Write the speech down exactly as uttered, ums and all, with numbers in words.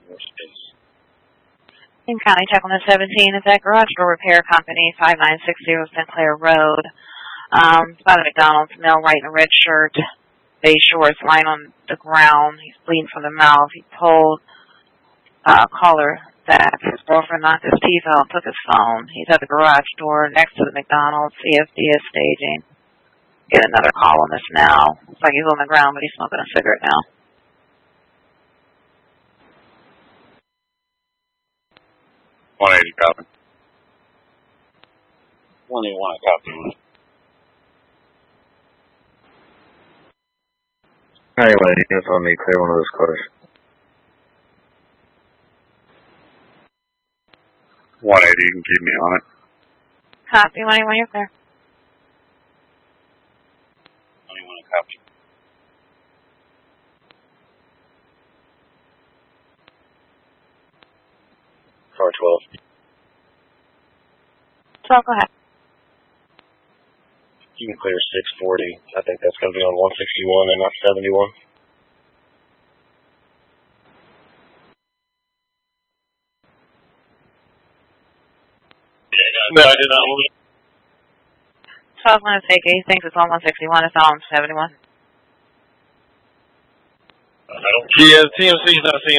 King County, check on the seventeen. Is that garage door repair company, five nine six zero Sinclair Road. Um, it's by the McDonald's, male right in a red shirt, beige shorts, lying on the ground. He's bleeding from the mouth. He told uh, caller that his girlfriend knocked his teeth out and took his phone. He's at the garage door next to the McDonald's. C F D is staging. Get another call on this now. Looks like he's on the ground, but he's smoking a cigarette now. one eighty, copy. one eighty-one, copy. Anyway, units on me, clear one of those cars. one eighty, you can keep me on it. Copy, one eighty-one, you're clear. one eighty-one, copy. Car twelve. twelve, go ahead. You can clear six forty. I think that's going to be on one sixty-one and not seventy-one. No, I did not move. twelve, going to take it. He thinks it's on one sixty-one. It's not on seventy-one. Yeah, T M C's not seeing